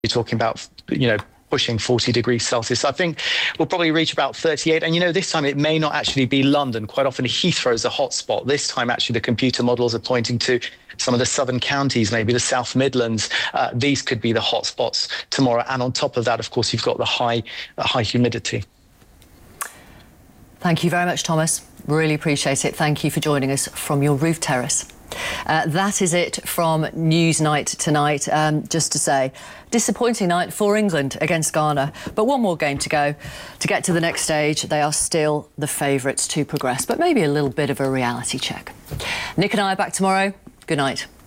You're talking about, pushing 40 degrees Celsius. I think we'll probably reach about 38. And, this time it may not actually be London. Quite often Heathrow is a hotspot. This time, actually, the computer models are pointing to some of the southern counties, maybe the South Midlands. These could be the hotspots tomorrow. And on top of that, of course, you've got the high humidity. Thank you very much, Thomas. Really appreciate it. Thank you for joining us from your roof terrace. That is it from Newsnight tonight. Just to say, disappointing night for England against Ghana. But one more game to go. To get to the next stage, they are still the favourites to progress. But maybe a little bit of a reality check. Nick and I are back tomorrow. Good night.